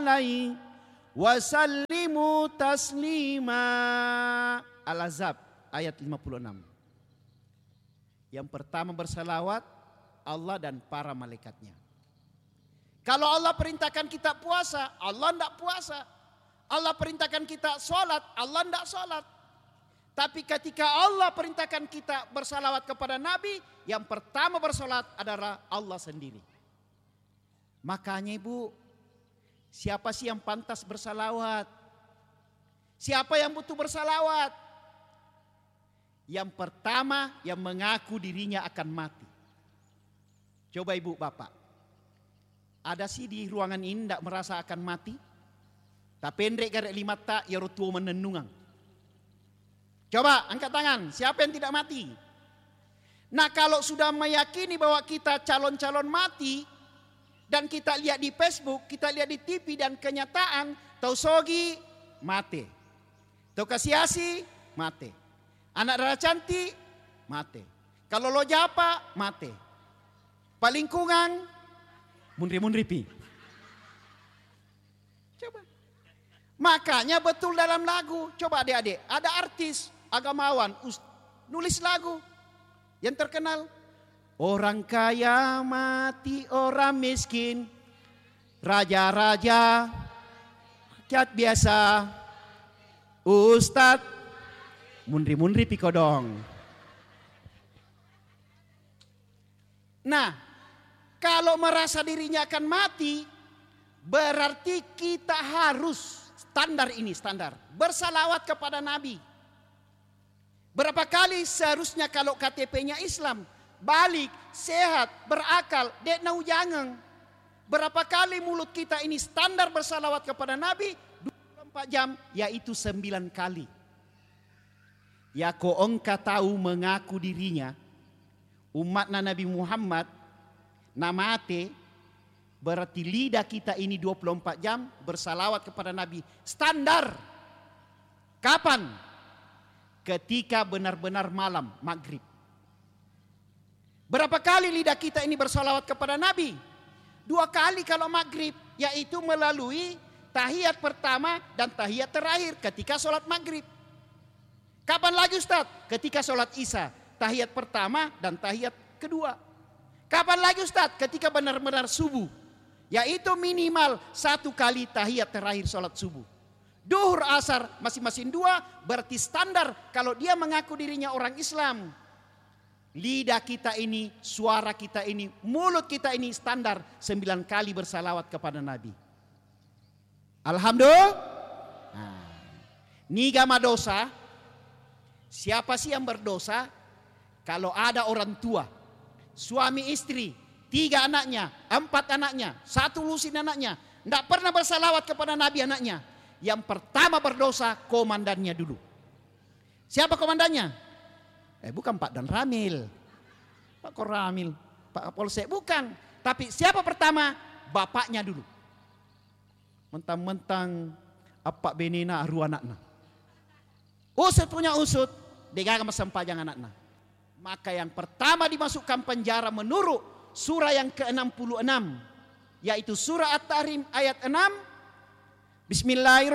alaihi wasallimu taslima. Al-Ahzab ayat 56. Yang pertama bersalawat Allah dan para malaikatnya. Kalau Allah perintahkan kita puasa, Allah tidak puasa. Allah perintahkan kita sholat, Allah tidak sholat. Tapi ketika Allah perintahkan kita bersalawat kepada Nabi, yang pertama bersolat adalah Allah sendiri. Makanya ibu, siapa sih yang pantas bersalawat? Siapa yang butuh bersalawat? Yang pertama yang mengaku dirinya akan mati. Coba ibu bapak, ada sih di ruangan ini tidak merasa akan mati? Tak pendek garek lima tak ya rotua menenungang. Coba angkat tangan, siapa yang tidak mati? Nah kalau sudah meyakini bahwa kita calon-calon mati, dan kita lihat di Facebook, kita lihat di TV dan kenyataan, tahu sogi mati, tahu kasiasi mati, anak darah cantik mati, kalau lo japa mati, palingkungan mundri-mundri pi. Coba. Makanya betul dalam lagu, coba adik-adik, ada artis agamawan nulis lagu yang terkenal. Orang kaya mati, orang miskin, raja-raja, rakyat biasa, ustadz, mundri-mundri pikodong. Nah, kalau merasa dirinya akan mati, berarti kita harus standar ini, standar bersalawat kepada Nabi. Berapa kali seharusnya kalau KTP-nya Islam, balik, sehat, berakal, dek nau jangan. Berapa kali mulut kita ini standar bersalawat kepada Nabi? 24 jam, yaitu 9 kali. Ya ko engkau tahu mengaku dirinya umat Nabi Muhammad namate, berarti lidah kita ini 24 jam bersalawat kepada Nabi. Standar. Kapan? Ketika benar-benar malam, maghrib. Berapa kali lidah kita ini bersalawat kepada Nabi? 2 kali kalau maghrib, yaitu melalui tahiyat pertama dan tahiyat terakhir ketika sholat maghrib. Kapan lagi Ustaz? Ketika sholat isya, tahiyat pertama dan tahiyat kedua. Kapan lagi Ustaz? Ketika benar-benar subuh, yaitu minimal 1 kali tahiyat terakhir sholat subuh. Duhur, asar masing-masing 2, berarti standar kalau dia mengaku dirinya orang Islam. Lidah kita ini, suara kita ini, mulut kita ini standar 9 kali bersalawat kepada Nabi. Alhamdulillah. Nigama dosa. Siapa sih yang berdosa? Kalau ada orang tua, suami istri, 3 anaknya, 4 anaknya, 1 lusin anaknya, tidak pernah bersalawat kepada Nabi anaknya. Yang pertama berdosa komandannya dulu. Siapa komandannya? Bukan Pak Dan Ramil, Pak Koramil, Pak Polsek, bukan. Tapi siapa pertama? Bapaknya dulu. Mentang-mentang apa benina aru anakna. Usut punya usut, degang sempajang anakna. Maka yang pertama dimasukkan penjara menurut surah yang ke-66, yaitu surah At-Tahrim ayat 6. Bismillahirrahmanirrahim.